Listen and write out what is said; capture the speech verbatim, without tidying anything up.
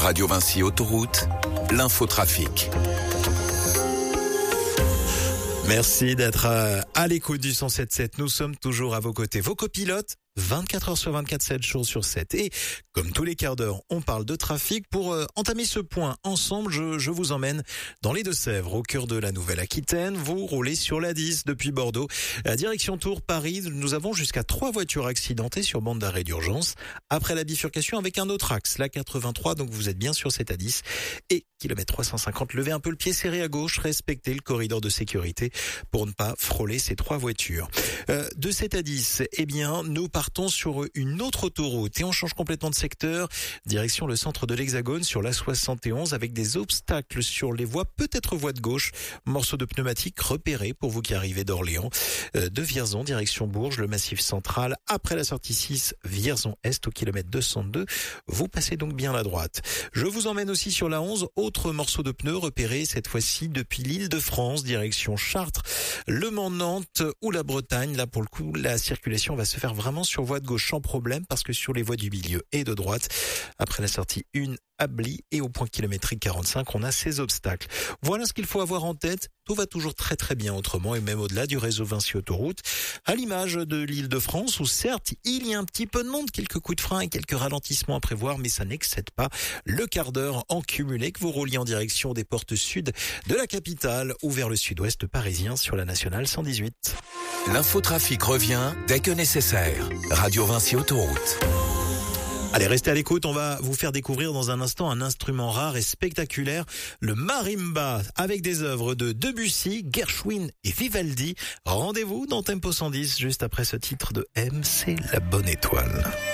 Radio Vinci Autoroute, l'infotrafic. Merci d'être à l'écoute du cent sept sept. Nous sommes toujours à vos côtés. Vos copilotes, vingt-quatre heures sur vingt-quatre, sept jours sur sept. Et comme tous les quarts d'heure, on parle de trafic. Pour euh, entamer ce point ensemble, je, je vous emmène dans les Deux-Sèvres, au cœur de la Nouvelle-Aquitaine. Vous roulez sur l'A dix depuis Bordeaux. À direction Tours, Paris, nous avons jusqu'à trois voitures accidentées sur bande d'arrêt d'urgence. Après la bifurcation avec un autre axe, la quatre-vingt-trois, donc vous êtes bien sur cette A dix. Et kilomètre trois cent cinquante, levez un peu le pied serré à gauche, respectez le corridor de sécurité pour ne pas frôler ces trois voitures. Euh, de cette A dix, eh bien, nous partons sur une autre autoroute et on change complètement de secteur, direction le centre de l'Hexagone sur la soixante et onze avec des obstacles sur les voies, peut-être voie de gauche, morceaux de pneumatique repérés pour vous qui arrivez d'Orléans, euh, de Vierzon, direction Bourges, le Massif central, après la sortie six, Vierzon Est au kilomètre deux cent deux, vous passez donc bien la droite. Je vous emmène aussi sur la onze, autre morceau de pneus repéré cette fois-ci depuis l'Île-de-France, direction Chartres, Le Mans, Nantes ou la Bretagne. Là pour le coup, la circulation va se faire vraiment sur voie de gauche sans problème parce que sur les voies du milieu et de droite, après la sortie un, Abli et au point kilométrique quarante-cinq, on a ces obstacles. Voilà ce qu'il faut avoir en tête. Tout va toujours très très bien autrement et même au-delà du réseau Vinci Autoroute. À l'image de l'Île-de-France où certes, il y a un petit peu de monde, quelques coups de frein et quelques ralentissements à prévoir, mais ça n'excède pas le quart d'heure en cumulé que vous rouliez en direction des portes sud de la capitale ou vers le sud-ouest parisien sur la nationale cent dix-huit. L'infotrafic revient dès que nécessaire. Radio Vinci Autoroute. Allez, restez à l'écoute, on va vous faire découvrir dans un instant un instrument rare et spectaculaire, le marimba, avec des œuvres de Debussy, Gershwin et Vivaldi. Rendez-vous dans Tempo cent dix, juste après ce titre de M, c'est la bonne étoile.